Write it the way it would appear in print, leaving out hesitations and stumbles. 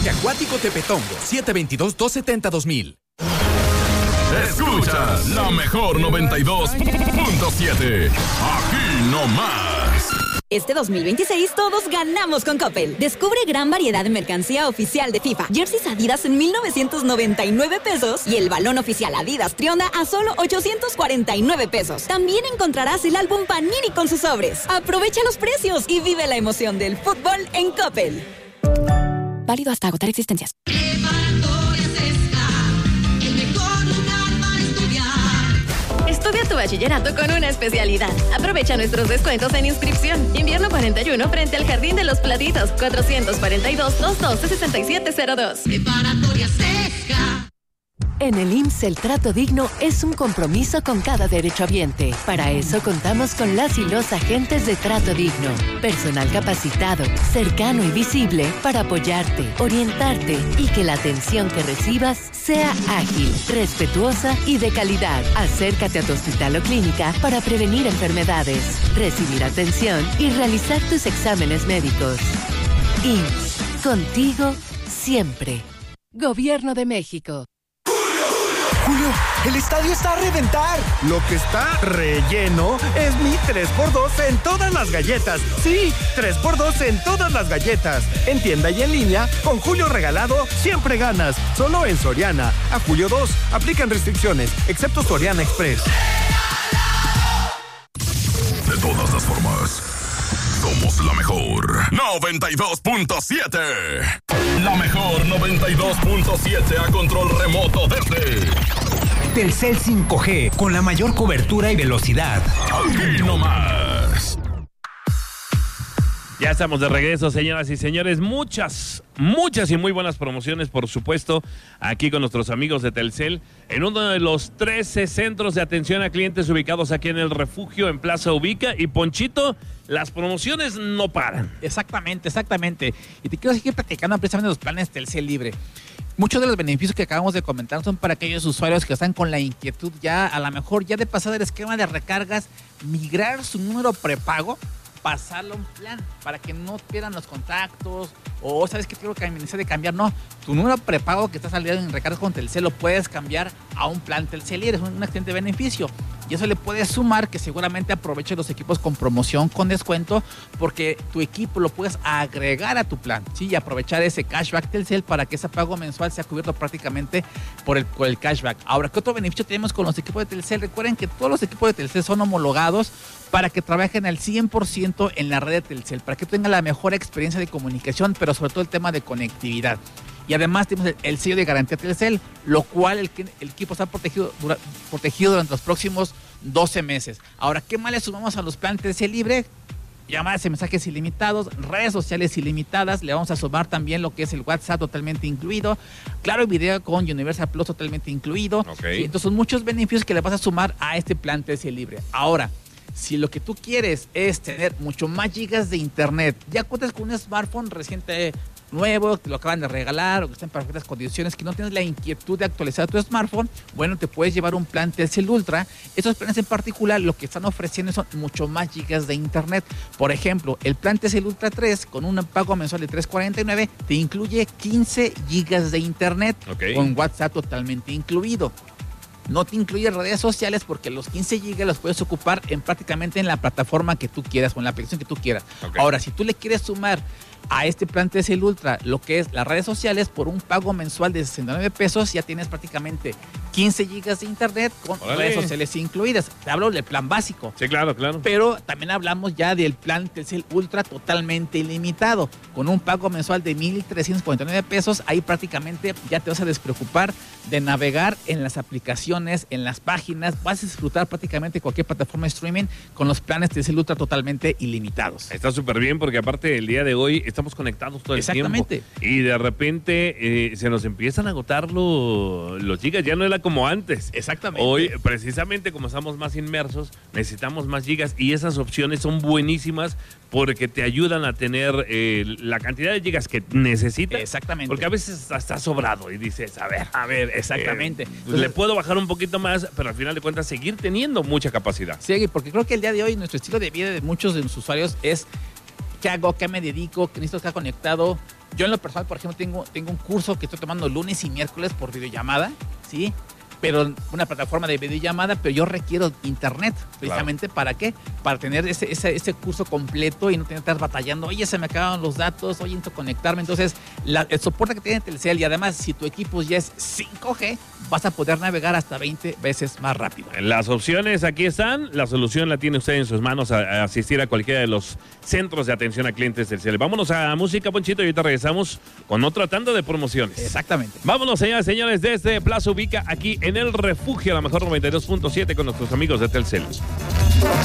Parque Acuático Tepetongo, 722-270-2000. Escuchas la mejor 92.7. Aquí no más. Este 2026 todos ganamos con Coppel. Descubre gran variedad de mercancía oficial de FIFA. Jerseys Adidas en 1,999 pesos y el balón oficial Adidas Trionda a solo 849 pesos. También encontrarás el álbum Panini con sus sobres. Aprovecha los precios y vive la emoción del fútbol en Coppel. Válido hasta agotar existencias. Estudia tu bachillerato con una especialidad. Aprovecha nuestros descuentos en inscripción. Invierno 41 frente al Jardín de los Platitos. 442-212-6702. Preparatoria Sesca. En el IMSS el trato digno es un compromiso con cada derechohabiente. Para eso contamos con las y los agentes de trato digno. Personal capacitado, cercano y visible para apoyarte, orientarte y que la atención que recibas sea ágil, respetuosa y de calidad. Acércate a tu hospital o clínica para prevenir enfermedades, recibir atención y realizar tus exámenes médicos. IMSS, contigo siempre. Gobierno de México. Julio, el estadio está a reventar. Lo que está relleno es mi 3x2 en todas las galletas. Sí, 3x2 en todas las galletas. En tienda y en línea, con Julio regalado, siempre ganas. Solo en Soriana. A julio 2, aplican restricciones, excepto Soriana Express. De todas las formas, somos la mejor 92.7. La mejor 92.7 a control remoto desde Telcel 5G, con la mayor cobertura y velocidad. Aquí nomás. Ya estamos de regreso, señoras y señores. Muchas y muy buenas promociones, por supuesto, aquí con nuestros amigos de Telcel, en uno de los 13 centros de atención a clientes ubicados aquí en el Refugio, en Plaza Ubica. Y Ponchito, las promociones no paran. Exactamente. Y te quiero seguir platicando precisamente de los planes Telcel Libre. Muchos de los beneficios que acabamos de comentar son para aquellos usuarios que están con la inquietud ya, a lo mejor ya de pasar el esquema de recargas, migrar su número prepago, pasarlo a un plan para que no pierdan los contactos o sabes que tengo que iniciar de cambiar. No, tu número prepago que está saliendo en recarga con Telcel lo puedes cambiar a un plan Telcel Libre, es un excelente beneficio. Y eso le puedes sumar que seguramente aproveches los equipos con promoción, con descuento, porque tu equipo lo puedes agregar a tu plan, ¿sí? Y aprovechar ese cashback Telcel para que ese pago mensual sea cubierto prácticamente por el cashback. Ahora, ¿qué otro beneficio tenemos con los equipos de Telcel? Recuerden que todos los equipos de Telcel son homologados para que trabajen al 100% en la red de Telcel, para que tengan la mejor experiencia de comunicación, pero sobre todo el tema de conectividad. Y además tenemos el sello de garantía Telcel, lo cual el equipo está protegido durante los próximos 12 meses. Ahora, ¿qué más le sumamos a los planes Telcel Libre? Llamadas y mensajes ilimitados, redes sociales ilimitadas. Le vamos a sumar también lo que es el WhatsApp totalmente incluido. Claro, video con Universal Plus totalmente incluido. Okay. Sí, entonces son muchos beneficios que le vas a sumar a este plan Telcel Libre. Ahora, si lo que tú quieres es tener mucho más gigas de internet, ya cuentas con un smartphone reciente nuevo, que lo acaban de regalar o que está en perfectas condiciones, que no tienes la inquietud de actualizar tu smartphone, bueno, te puedes llevar un plan Telcel Ultra. Estos planes en particular lo que están ofreciendo son mucho más gigas de internet. Por ejemplo, el plan Telcel Ultra 3 con un pago mensual de $3.49 te incluye 15 gigas de internet, okay, con WhatsApp totalmente incluido. No te incluye redes sociales porque los 15 gigas los puedes ocupar prácticamente en la plataforma que tú quieras o en la aplicación que tú quieras. Okay. Ahora, si tú le quieres sumar a este plan Telcel Ultra lo que es las redes sociales, por un pago mensual de $69 ya tienes prácticamente 15 gigas de internet con redes sociales incluidas. Te hablo del plan básico. Sí, claro. Pero también hablamos ya del plan Telcel Ultra totalmente ilimitado, con un pago mensual de $1,349. Ahí prácticamente ya te vas a despreocupar de navegar en las aplicaciones, en las páginas. Vas a disfrutar prácticamente cualquier plataforma de streaming con los planes Telcel Ultra totalmente ilimitados. Está súper bien porque aparte el día de hoy estamos conectados todo el tiempo. Y de repente se nos empiezan a agotar los gigas. Ya no era como antes. Exactamente. Hoy, precisamente como estamos más inmersos, necesitamos más gigas y esas opciones son buenísimas porque te ayudan a tener la cantidad de gigas que necesitas. Exactamente. Porque a veces está sobrado y dices, a ver, exactamente. Le puedo bajar un poquito más, pero al final de cuentas seguir teniendo mucha capacidad. Sí, porque creo que el día de hoy nuestro estilo de vida de muchos de los usuarios es ¿Qué hago? ¿Qué me dedico? ¿Qué necesito estar conectado? Yo en lo personal, por ejemplo, tengo un curso que estoy tomando lunes y miércoles por videollamada, ¿sí? Pero una plataforma de videollamada, pero yo requiero internet, precisamente, ¿para qué? Para tener ese curso completo y no tener que estar batallando. Oye, se me acabaron los datos, oye, necesito conectarme. Entonces, el soporte que tiene Telcel y además, si tu equipo ya es 5G, vas a poder navegar hasta 20 veces más rápido. Las opciones aquí están, la solución la tiene usted en sus manos a asistir a cualquiera de los centros de atención a clientes Telcel. Vámonos a música, Ponchito, y ahorita regresamos con otra tanda de promociones. Exactamente. Vámonos, señoras y señores, desde Plaza Ubica, aquí en El Refugio, a la mejor 92.7 con nuestros amigos de Telcel.